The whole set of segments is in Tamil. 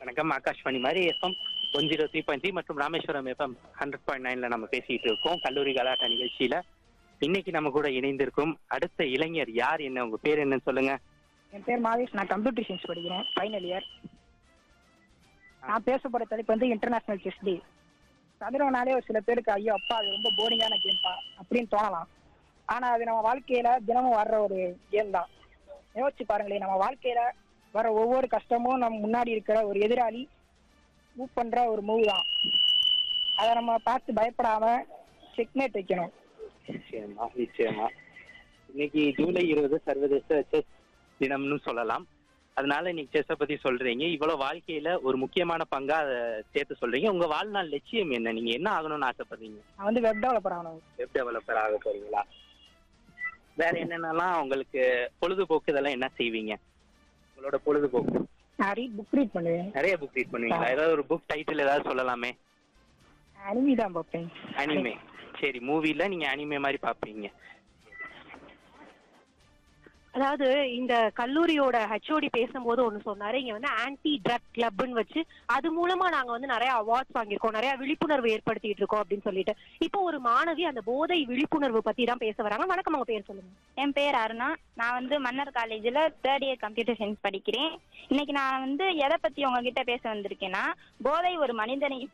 வணக்கம். ஆகாஷ்வாணி மாதிரி எஃப்எம் 103.3 மற்றும் ராமேஸ்வரம் எஃப்எம் 100.9ல நம்ம பேசிட்டு இருக்கோம் கல்லூரி கலாட்டா நிகழ்ச்சியில. இன்னைக்கு நம்ம கூட இணைந்திருக்கும் அடுத்த இளைஞர் யார், என்ன உங்க பேர் என்னன்னு சொல்லுங்க. என் பேர் மாதேஷ். நான் கம்ப்யூட்டர் சயின்ஸ் படிக்கிறேன், ஃபைனல் இயர். நான் பேச போற தலைப்பு வந்து இன்டர்நேஷனல் செஸ் டே. சதுரவனாலே ஒரு சில பேருக்கு ஐயோ அப்பா அது ரொம்ப போரிங்கான கேம்பா அப்படின்னு தோணலாம். ஆனா அது நம்ம வாழ்க்கையில தினமும் வர்ற ஒரு கேம் தான். யோசிச்சு பாருங்களேன், நம்ம வாழ்க்கையில வர ஒவ்வொரு கஷ்டமும் நம்ம முன்னாடி இருக்கிற ஒரு எதிராளி மூவ் பண்ற ஒரு மூவ் தான். அதை நம்ம பார்த்து பயப்படாம செக்மேட் வைக்கணும். நிச்சயமா நிச்சயமா. இன்னைக்கு ஜூலை 20 சர்வதேச செஸ் தினம்னு சொல்லலாம். அதனால இன்னைக்கு செஸ்ஸை பத்தி சொல்றீங்க. இவ்வளவு வாழ்க்கையில ஒரு முக்கியமான பங்கா அதை சேர்த்து சொல்றீங்க. உங்க வாழ்நாள் லட்சியம் என்ன? நீங்க என்ன ஆகணும்னு ஆசைப்படுறீங்க? நான் வந்து வெப் டெவலப்பர் ஆகணும். வெப் டெவலப்பர் ஆக போறீங்களா? வேற என்னென்னலாம் உங்களுக்கு பொழுதுபோக்கு, இதெல்லாம் என்ன செய்வீங்க? உங்களோட பொழுதுபோக்கு? நான் புக் ரீட் பண்ணுவேன். நிறைய புக் ரீட் பண்ணுவீங்களா? ஏதாவது ஒரு புக் டைட்டில் ஏதாவது சொல்லலாமே. அனிமி தான் பார்ப்பேன். அனிமே. சரி, மூவில நீங்க அனிமே மாதிரி பாப்பீங்க. அதாவது இந்த கல்லூரியோட ஹெச்ஓடி பேசும்போது ஒண்ணு சொன்னாரு, இங்க வந்து ஆன்டி ட்ரக் கிளப்னு வச்சு அது மூலமா நாங்க வந்து நிறைய அவார்ட்ஸ் வாங்கியிருக்கோம், நிறைய விழிப்புணர்வு ஏற்படுத்திட்டு இருக்கோம் அப்படின்னு சொல்லிட்டு. இப்போ ஒரு மாணவி அந்த போதை விழிப்புணர்வு பத்தி தான் பேச வராங்க. வணக்கம், உங்க பேர் சொல்லுங்க. என் பேர் அருணா. நான் வந்து மன்னர் காலேஜில் 3rd இயர் கம்ப்யூட்டர் சயின்ஸ் படிக்கிறேன். இன்னைக்கு நான் வந்து எதை பத்தி உங்ககிட்ட பேச வந்திருக்கேன்னா, போதை ஒரு மனிதனையும்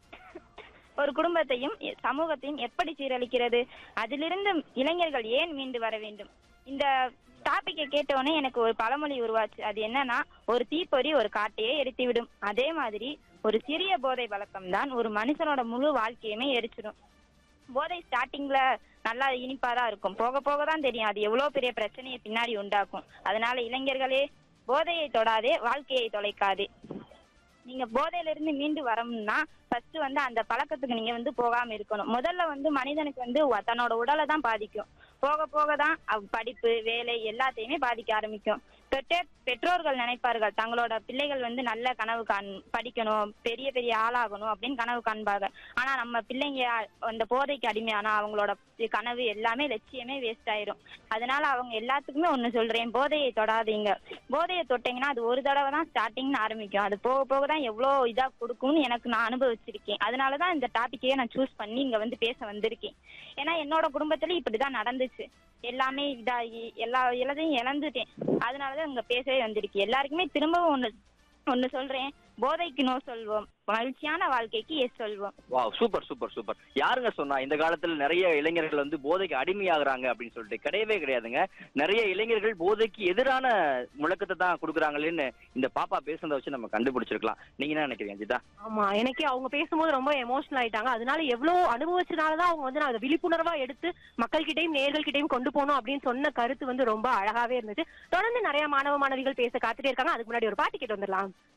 ஒரு குடும்பத்தையும் சமூகத்தையும் எப்படி சீரழிக்கிறது, அதிலிருந்து இளைஞர்கள் ஏன் மீண்டு வர வேண்டும். இந்த டாபிக்கை கேட்டவுடனே எனக்கு ஒரு பழமொழி உருவாச்சு. அது என்னன்னா, ஒரு தீப்பொறி ஒரு காட்டையே எரித்துவிடும். அதே மாதிரி ஒரு சிறிய போதை பழக்கம் தான் ஒரு மனுஷனோட முழு வாழ்க்கையுமே எரிச்சிடும். போதை ஸ்டார்டிங்ல நல்லா இனிப்பாதான் இருக்கும், போக போக தான் தெரியும் அது எவ்வளவு பெரிய பிரச்சனையை பின்னாடி உண்டாக்கும். அதனால இளைஞர்களே, போதையை தொடாதே, வாழ்க்கையை தொலைக்காதே. நீங்க போதையில இருந்து மீண்டு வரணும்னா ஃபர்ஸ்ட் வந்து அந்த பழக்கத்துக்கு நீங்க வந்து போகாம இருக்கணும். முதல்ல வந்து மனிதனுக்கு வந்து தன்னோட உடலை தான் பாதிக்கும். போக போக தான் படிப்பு, வேலை எல்லாத்தையுமே பாதிக்க ஆரம்பிக்கும். பெற்றோர்கள் நினைப்பார்கள் தங்களோட பிள்ளைகள் வந்து நல்ல கனவு படிக்கணும், பெரிய பெரிய ஆளாகணும் அப்படின்னு கனவு காண்பார்கள். ஆனா நம்ம பிள்ளைங்க அந்த போதைக்கு அடிமையானா அவங்களோட கனவு எல்லாமே லட்சியமே வேஸ்ட் ஆயிரும். அதனால அவங்க எல்லாத்துக்குமே ஒண்ணு சொல்றேன், போதையை தொடாதீங்க. போதையை தொட்டீங்கன்னா அது ஒரு தடவை தான் ஸ்டார்டிங்னு ஆரம்பிக்கும், அது போக போக தான் எவ்வளவு இதா கொடுக்கும்னு எனக்கு நான் அனுபவிச்சிருக்கேன். அதனாலதான் இந்த டாபிக்கையே நான் சூஸ் பண்ணி இங்க வந்து பேச வந்திருக்கேன். ஏன்னா என்னோட குடும்பத்துல இப்படிதான் நடந்துச்சு. எல்லாமே இதாகி எல்லாத்தையும் இழந்துட்டேன். அதனாலதான் இங்க பேசவே வந்திருக்கேன். எல்லாருக்குமே திரும்பவும் ஒண்ணு சொல்றேன், போதைக்கு நோ சொல்வோம், மகிழ்ச்சியான வாழ்க்கைக்கு எஸ் சொல்வோம். Wow, super super super. யாருங்க சொன்னா இந்த காலத்துல நிறைய இளைஞர்கள் வந்து போதைக்கு அடிமையாகிறாங்க அப்படின்னு சொல்லிட்டு? கிடையவே கிடையாதுங்க. நிறைய இளைஞர்கள் போதைக்கு எதிரான முழக்கத்தை தான் கொடுக்குறாங்களேன்னு இந்த பாப்பா பேசுறத வச்சு நம்ம கண்டுபிடிச்சிருக்கலாம். நீங்க என்ன நினைக்கிறீங்க ஜிதா? ஆமா, எனக்கு அவங்க பேசும்போது ரொம்ப எமோஷனல் ஆயிட்டாங்க. அதனால எவ்வளவு அனுபவிச்சனாலதான் அவங்க வந்து அதை விழிப்புணர்வா எடுத்து மக்கள்கிட்டையும் நேர்கள்கிட்டையும் கொண்டு போகணும் அப்படின்னு சொன்ன கருத்து வந்து ரொம்ப அழகாவே இருந்துச்சு. தொடர்ந்து நிறைய மாணவ மாணவிகள் பேச காத்துட்டே இருக்காங்க. அதுக்கு முன்னாடி ஒரு பாட்டு கேட்டு வந்துடலாம்.